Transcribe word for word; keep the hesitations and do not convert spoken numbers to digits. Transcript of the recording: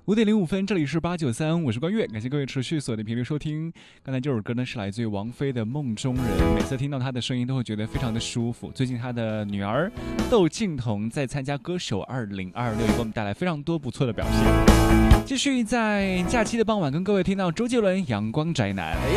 五点零五分，这里是八九三，我是关悦，感谢各位持续锁定频率收听。刚才这首歌呢是来自于王菲的《梦中人》，每次听到她的声音都会觉得非常的舒服。最近她的女儿窦靖童在参加歌手二零二六，也给我们带来非常多不错的表现。继续在假期的傍晚跟各位听到周杰伦《阳光宅男》。